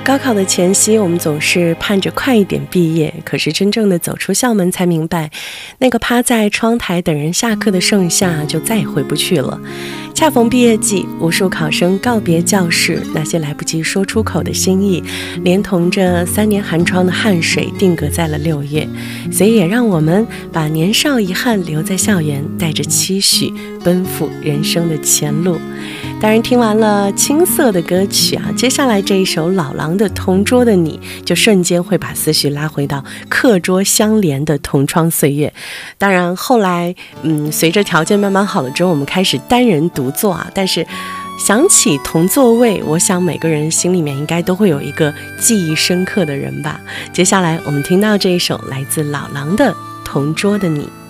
高考的前夕，我们总是盼着快一点毕业，可是真正的走出校门才明白，那个趴在窗台等人下课的盛夏就再也回不去了。恰逢毕业季，无数考生告别教室，那些来不及说出口的心意，连同着3年寒窗的汗水定格在了6月，所以也让我们把年少遗憾留在校园，带着期许奔赴人生的前路。当然听完了青涩的歌曲啊，接下来这一首老狼的《同桌的你》就瞬间会把思绪拉回到课桌相连的同窗岁月。当然后来随着条件慢慢好了之后，我们开始单人独坐啊，但是想起同座位，我想每个人心里面应该都会有一个记忆深刻的人吧。接下来我们听到这一首来自老狼的《同桌的你》。